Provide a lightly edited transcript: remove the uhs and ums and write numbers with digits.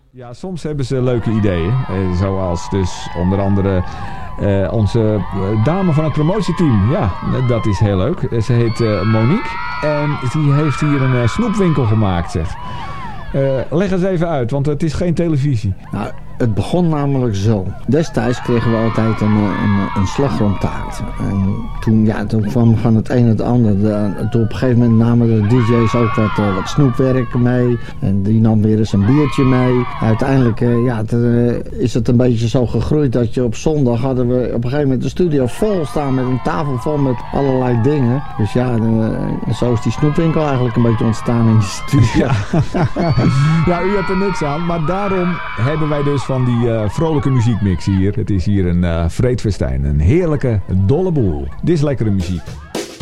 Ja, soms hebben ze leuke ideeën. Zoals dus onder andere onze dame van het promotieteam. Ja, dat is heel leuk. Ze heet Monique. En die heeft hier een snoepwinkel gemaakt, zeg. Leg eens even uit, want het is geen televisie. Nou, het begon namelijk zo. Destijds kregen we altijd een slagroomtaart. En toen kwam van het een het ander. Toen op een gegeven moment namen de DJ's ook wat snoepwerk mee. En die nam weer eens een biertje mee. Uiteindelijk is het een beetje zo gegroeid dat je op zondag hadden we op een gegeven moment de studio vol staan met een tafel vol met allerlei dingen. Dus ja, zo is die snoepwinkel eigenlijk een beetje ontstaan in de studio. Ja, u hebt er niks aan, maar daarom hebben wij dus van die vrolijke muziekmix hier. Het is hier een vreedfestijn, een heerlijke dolle boel. Dit is lekkere muziek.